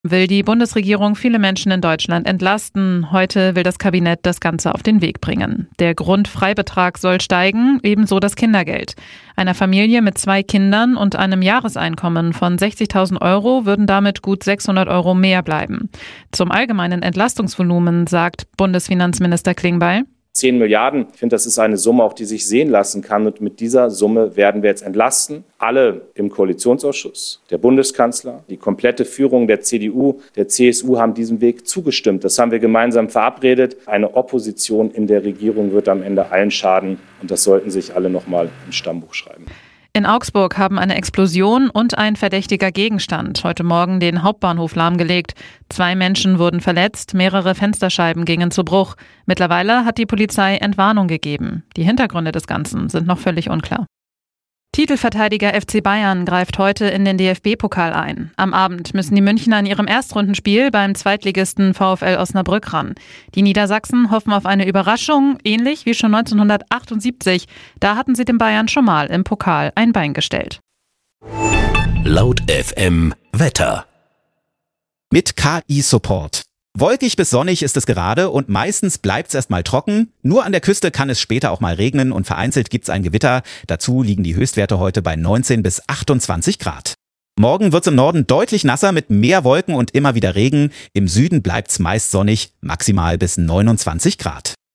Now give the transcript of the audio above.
Will die Bundesregierung viele Menschen in Deutschland entlasten. Heute will das Kabinett das Ganze auf den Weg bringen. Der Grundfreibetrag soll steigen, ebenso das Kindergeld. Einer Familie mit 2 Kindern und einem Jahreseinkommen von 60.000 € würden damit gut 600 € mehr bleiben. Zum allgemeinen Entlastungsvolumen sagt Bundesfinanzminister Klingbeil: 10 Milliarden, ich finde, das ist eine Summe, auch die sich sehen lassen kann. Und mit dieser Summe werden wir jetzt entlasten. Alle im Koalitionsausschuss, der Bundeskanzler, die komplette Führung der CDU, der CSU haben diesem Weg zugestimmt. Das haben wir gemeinsam verabredet. Eine Opposition in der Regierung wird am Ende allen schaden. Und das sollten sich alle noch mal im Stammbuch schreiben. In Augsburg haben eine Explosion und ein verdächtiger Gegenstand heute Morgen den Hauptbahnhof lahmgelegt. 2 Menschen wurden verletzt, mehrere Fensterscheiben gingen zu Bruch. Mittlerweile hat die Polizei Entwarnung gegeben. Die Hintergründe des Ganzen sind noch völlig unklar. Titelverteidiger FC Bayern greift heute in den DFB-Pokal ein. Am Abend müssen die Münchner in ihrem Erstrundenspiel beim Zweitligisten VfL Osnabrück ran. Die Niedersachsen hoffen auf eine Überraschung, ähnlich wie schon 1978. Da hatten sie den Bayern schon mal im Pokal ein Bein gestellt. Laut FM Wetter. Mit KI-Support. Wolkig bis sonnig ist es gerade und meistens bleibt's erstmal trocken. Nur an der Küste kann es später auch mal regnen und vereinzelt gibt's ein Gewitter. Dazu liegen die Höchstwerte heute bei 19 bis 28 Grad. Morgen wird's im Norden deutlich nasser mit mehr Wolken und immer wieder Regen. Im Süden bleibt's meist sonnig, maximal bis 29 Grad.